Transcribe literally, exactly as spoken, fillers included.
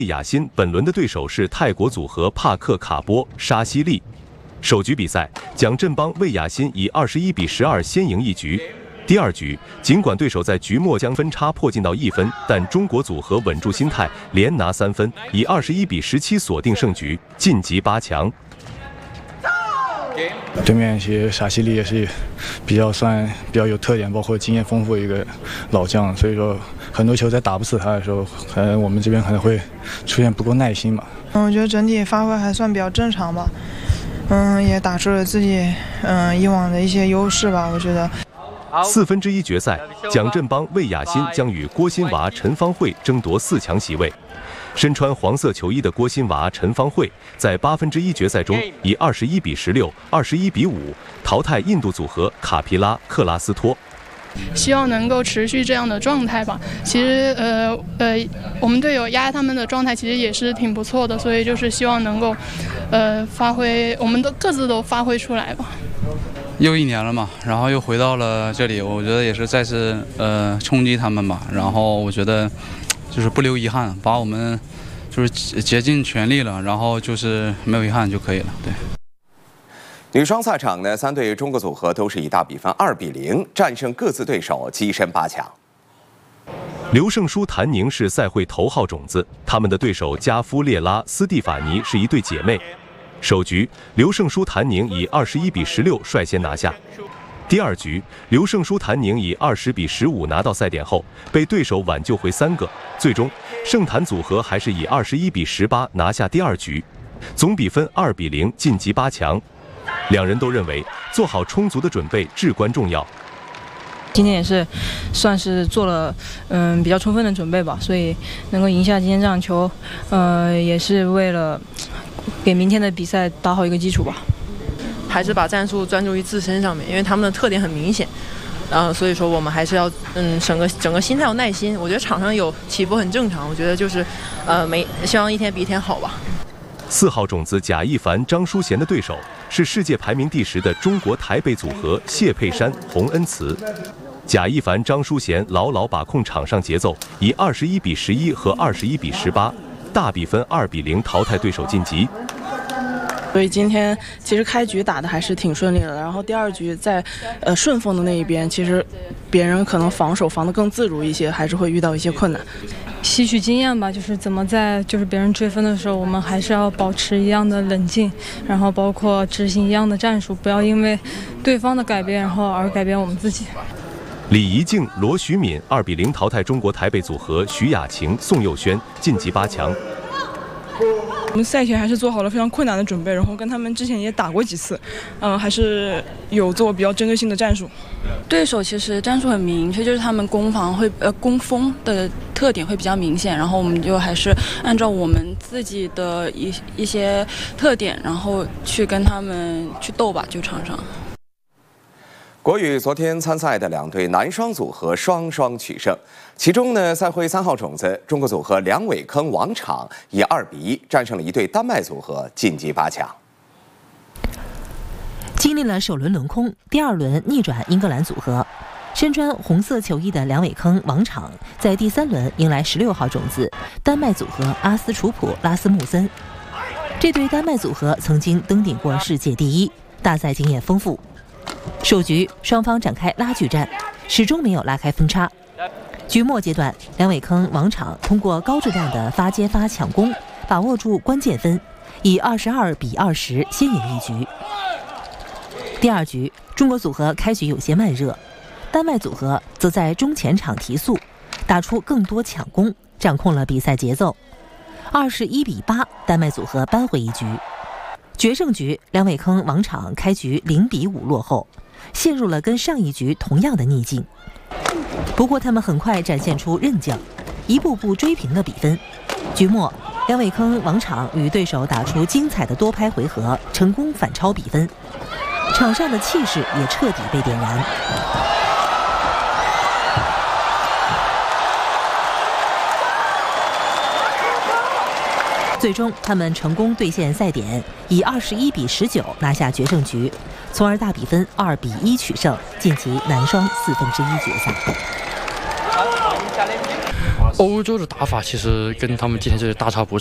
雅欣本轮的对手是泰国组合帕克卡波沙西利。首局比赛，蒋振邦魏雅欣以二十一比十二先赢一局。第二局，尽管对手在局末将分差迫近到一分，但中国组合稳住心态，连拿三分，以二十一比十七锁定胜局，晋级八强。 对面其实沙西利也是比较算比较有特点，包括经验丰富的一个老将，所以说很多球在打不死他的时候，可能我们这边可能会出现不够耐心吧。 嗯，我觉得整体发挥还算比较正常吧，嗯，也打出了自己嗯以往的一些优势吧，我觉得。 四分之一决赛，蒋振邦魏雅欣将与郭欣娃陈芳慧争夺四强席位。 身穿黄色球衣的郭欣娃、陈芳慧在八分之一决赛中以二十一比十六、二十一比五淘汰印度组合卡皮拉克拉斯托。 希望能够持续这样的状态吧。其实，呃呃，我们队友压他们的状态其实也是挺不错的，所以就是希望能够，呃，发挥，我们都各自都发挥出来吧。 又一年了嘛，然后又回到了这里，我觉得也是再次呃冲击他们吧。然后我觉得。 就是不留遗憾，把我们就是竭尽全力了，然后就是没有遗憾就可以了。对。 女双赛场呢，三对中国组合都是以大比分二比零战胜各自对手，跻身八强。 刘胜书、谭宁是赛会头号种子，他们的对手加夫列拉、斯蒂法尼是一对姐妹。首局，刘胜书、谭宁以二十一比十六率先拿下。 第二局，刘胜书、谭宁以二十比十五拿到赛点后，被对手挽救回三个，最终盛谭组合还是以二十一比十八拿下第二局，总比分二比零晋级八强。两人都认为做好充足的准备至关重要。 今天也是算是做了嗯比较充分的准备吧，所以能够赢下今天这场球，呃，也是为了给明天的比赛打好一个基础吧。 还是把战术专注于自身上面，因为他们的特点很明显，然后所以说我们还是要嗯整个整个心态有耐心。我觉得场上有起伏很正常，我觉得就是呃每希望一天比一天好吧。 四号种子贾一凡、张淑贤的对手是世界排名第十的中国台北组合谢佩珊、洪恩慈。贾一凡、张淑贤牢牢把控场上节奏，以二十一比十一和二十一比十八大比分二比零淘汰对手晋级。 所以今天其实开局打的还是挺顺利的，然后第二局在呃顺风的那一边，其实别人可能防守防得更自如一些，还是会遇到一些困难。 吸取经验吧，就是怎么在就是别人追分的时候，我们还是要保持一样的冷静，然后包括执行一样的战术，不要因为对方的改变，然后而改变我们自己。 李怡静、罗徐敏二比零淘汰中国台北组合徐雅晴、宋佑轩，晋级八强。 我们赛前还是做好了非常困难的准备，然后跟他们之前也打过几次，嗯、呃，还是有做比较针对性的战术。 对手其实战术很明确，就是他们攻防会呃攻锋的特点会比较明显，然后我们就还是按照我们自己的一一些特点，然后去跟他们去斗吧，就场上。 国羽昨天参赛的两对男双组合双双取胜，其中呢，赛会三号种子中国组合梁伟铿、王昶以二比一战胜了一对丹麦组合，晋级八强。 经历了首轮轮空，第二轮逆转英格兰组合，身穿红色球衣的梁伟铿、王昶在第三轮迎来十六号种子丹麦组合阿斯楚普拉斯穆森。这对丹麦组合曾经登顶过世界第一，大赛经验丰富。 首局双方展开拉锯战，始终没有拉开分差。局末阶段，梁伟铿、王昶通过高质量的发接发抢攻，把握住关键分，以二十二比二十先赢一局。第二局，中国组合开局有些慢热，丹麦组合则在中前场提速，打出更多抢攻，掌控了比赛节奏。二十一比八，丹麦组合扳回一局。 决胜局，梁伟铿、王昶开局零比五落后，陷入了跟上一局同样的逆境。不过他们很快展现出韧劲，一步步追平了比分。局末，梁伟铿、王昶与对手打出精彩的多拍回合，成功反超比分，场上的气势也彻底被点燃。 最终，他们成功兑现赛点，以二十一比十九拿下决胜局，从而大比分二比一取胜，晋级男双四分之一决赛。 欧洲的打法其实跟他们今天这些大差不